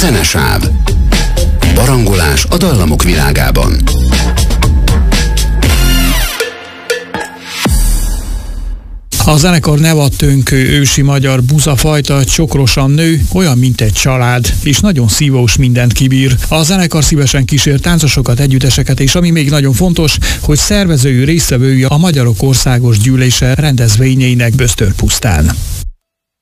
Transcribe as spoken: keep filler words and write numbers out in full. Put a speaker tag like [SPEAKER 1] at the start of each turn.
[SPEAKER 1] Zenesáv. Barangolás a dallamok világában.
[SPEAKER 2] A zenekar nevattőnkő ősi magyar buzafajta csokrosan nő, olyan, mint egy család, és nagyon szívós, mindent kibír. A zenekar szívesen kísér táncosokat, együtteseket, és ami még nagyon fontos, hogy szervezői résztvevői a Magyarok Országos Gyűlése rendezvényeinek Böztörpusztán.